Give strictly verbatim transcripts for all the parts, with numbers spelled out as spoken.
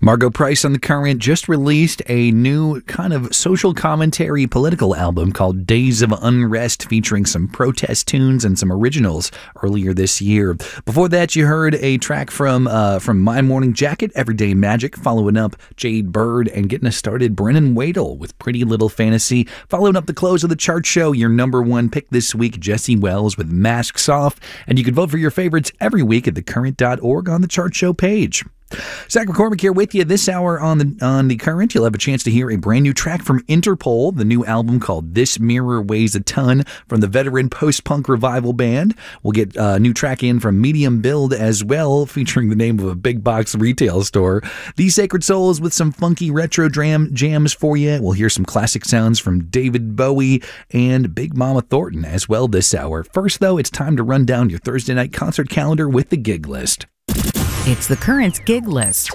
Margo Price on The Current just released a new kind of social commentary political album called Days of Unrest, featuring some protest tunes and some originals earlier this year. Before that, you heard a track from uh, from My Morning Jacket, Everyday Magic, following up Jade Bird, and getting us started, Brennan Wadle with Pretty Little Fantasy. Following up the close of the chart show, your number one pick this week, Jesse Wells with Masks Off. And you can vote for your favorites every week at the current dot org on the chart show page. Zach McCormick here with you this hour on the on the Current. You'll have a chance to hear a brand new track from Interpol, the new album called This Mirror Weighs a Ton from the veteran post-punk revival band. We'll get a new track in from Medium Build as well, featuring the name of a big box retail store. These Sacred Souls with some funky retro dram jams for you. We'll hear some classic sounds from David Bowie and Big Mama Thornton as well this hour. First, though, it's time to run down your Thursday night concert calendar with the gig list. It's the Current's gig list.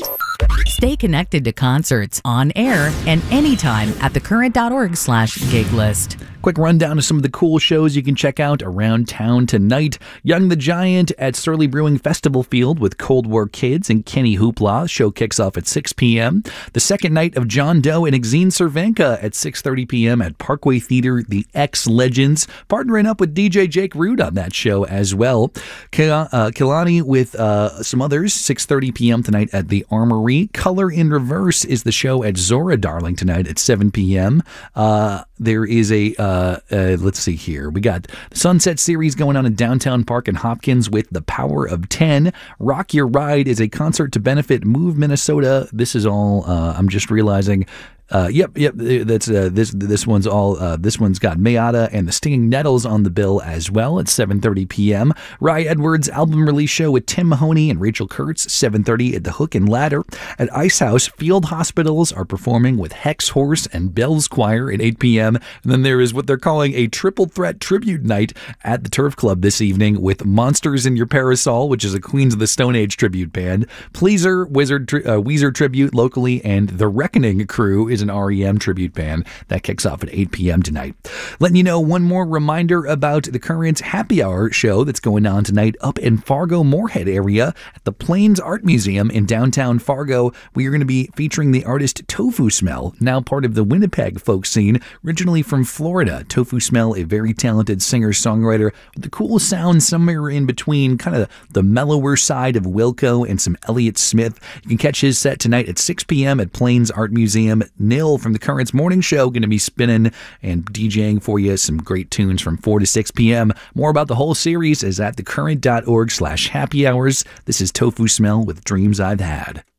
Stay connected to concerts on air and anytime at thecurrent.org slash gig list. Quick rundown of some of the cool shows you can check out around town tonight. Young the Giant at Surly Brewing Festival Field with Cold War Kids and Kenny Hoopla. Show kicks off at six p.m. The second night of John Doe and Exene Cervenka at six thirty p.m. at Parkway Theater, the X-Legends, partnering up with D J Jake Root on that show as well. Kilani with uh, some others, six thirty p.m. tonight at the Armory. Color in Reverse is the show at Zora Darling tonight at seven p.m. Uh, there is a... Uh, Uh, uh, let's see here. We got the Sunset Series going on in Downtown Park and Hopkins with The Power of ten. Rock Your Ride is a concert to benefit Move Minnesota. This is all, uh, I'm just realizing... Uh, yep, yep. That's uh, this. This one's all. Uh, this one's got Mayada and the Stinging Nettles on the bill as well at seven thirty p.m. Rye Edwards album release show with Tim Mahoney and Rachel Kurtz, seven thirty at the Hook and Ladder. At Ice House, Field Hospitals are performing with Hex Horse and Bell's Choir at eight p.m. And then there is what they're calling a triple threat tribute night at the Turf Club this evening with Monsters in Your Parasol, which is a Queens of the Stone Age tribute band, Pleaser Wizard uh, Weezer tribute locally, and The Reckoning Crew is an R E M tribute band. That kicks off at eight p.m. tonight. Letting you know one more reminder about the Current's Happy Hour show that's going on tonight up in Fargo-Moorhead area at the Plains Art Museum in downtown Fargo. We are going to be featuring the artist Tofu Smell, now part of the Winnipeg folk scene, originally from Florida. Tofu Smell, a very talented singer-songwriter with the cool sound somewhere in between kind of the mellower side of Wilco and some Elliott Smith. You can catch his set tonight at six p.m. at Plains Art Museum. Nil from the Current's morning show going to be spinning and DJing for you some great tunes from four to six p.m. More about the whole series is at thecurrent.org slash happy hours. This is Tofu Smell with Dreams I've Had.